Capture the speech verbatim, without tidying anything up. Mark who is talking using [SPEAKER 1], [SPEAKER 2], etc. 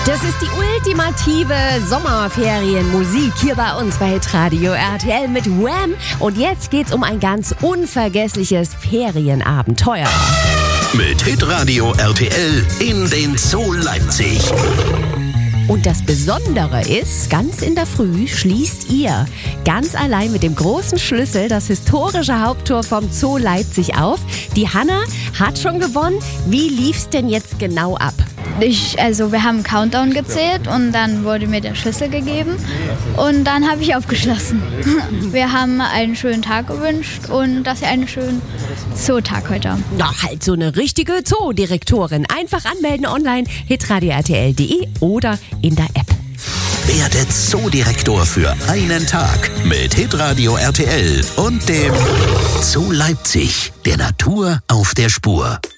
[SPEAKER 1] Das ist die ultimative Sommerferienmusik hier bei uns bei Hitradio R T L mit Wham. Und jetzt geht's um ein ganz unvergessliches Ferienabenteuer.
[SPEAKER 2] Mit Hitradio R T L in den Zoo Leipzig.
[SPEAKER 1] Und das Besondere ist, ganz in der Früh schließt ihr ganz allein mit dem großen Schlüssel das historische Haupttor vom Zoo Leipzig auf. Die Hanna hat schon gewonnen. Wie lief's denn jetzt genau ab?
[SPEAKER 3] Ich, also wir haben einen Countdown gezählt und dann wurde mir der Schlüssel gegeben und dann habe ich aufgeschlossen. Wir haben einen schönen Tag gewünscht und dass ihr einen schönen Zootag heute haben.
[SPEAKER 1] Na, halt so eine richtige Zoodirektorin. Einfach anmelden online, hitradio r t l punkt d e oder in der App.
[SPEAKER 2] Werde Zoodirektor für einen Tag mit Hitradio R T L und dem Zoo Leipzig, der Natur auf der Spur.